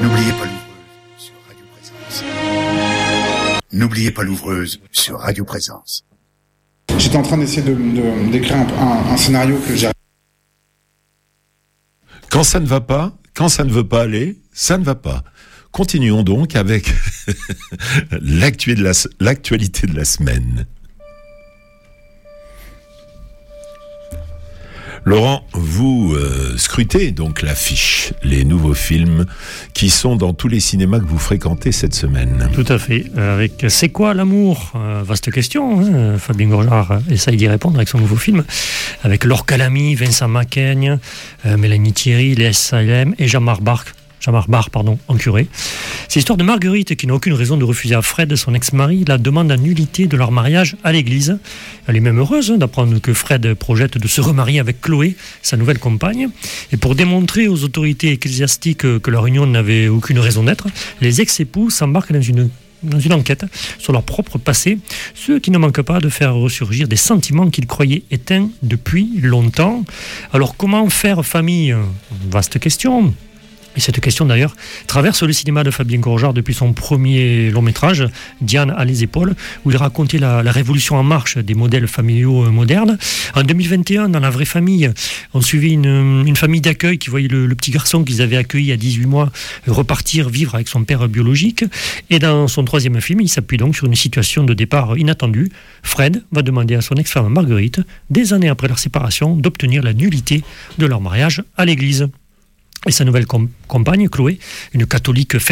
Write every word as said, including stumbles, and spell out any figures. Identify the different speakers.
Speaker 1: N'oubliez pas l'ouvreuse sur Radio Présence. N'oubliez pas l'ouvreuse sur Radio Présence.
Speaker 2: J'étais en train d'essayer de, de, d'écrire un, un, un scénario que j'ai...
Speaker 3: Quand ça ne va pas, quand ça ne veut pas aller, ça ne va pas. Continuons donc avec l'actualité de la, l'actualité de la semaine. Laurent, vous euh, scrutez donc l'affiche, les nouveaux films qui sont dans tous les cinémas que vous fréquentez cette semaine.
Speaker 4: Tout à fait. Avec C'est quoi l'amour ? euh, Vaste question. Hein. Fabien Gorjard essaye d'y répondre avec son nouveau film. Avec Laure Calamy, Vincent Macaigne, euh, Mélanie Thierry, Léa Salem et Jean-Marc Barque. Jean-Marc Barr, pardon, en curé. C'est l'histoire de Marguerite qui n'a aucune raison de refuser à Fred, son ex-mari, la demande en nullité de leur mariage à l'église. Elle est même heureuse hein, d'apprendre que Fred projette de se remarier avec Chloé, sa nouvelle compagne. Et pour démontrer aux autorités ecclésiastiques que leur union n'avait aucune raison d'être, les ex-époux s'embarquent dans une dans une enquête sur leur propre passé, ce qui ne manque pas de faire ressurgir des sentiments qu'ils croyaient éteints depuis longtemps. Alors comment faire famille ? Vaste question. Et cette question d'ailleurs traverse le cinéma de Fabien Gorjard depuis son premier long métrage, Diane à les épaules, où il racontait la, la révolution en marche des modèles familiaux modernes. En deux mille vingt et un, dans La vraie famille, on suivait une, une famille d'accueil qui voyait le, le petit garçon qu'ils avaient accueilli à dix-huit mois repartir vivre avec son père biologique. Et dans son troisième film, il s'appuie donc sur une situation de départ inattendue. Fred va demander à son ex-femme Marguerite, des années après leur séparation, d'obtenir la nullité de leur mariage à l'église. Et sa nouvelle com- compagne, Chloé, une catholique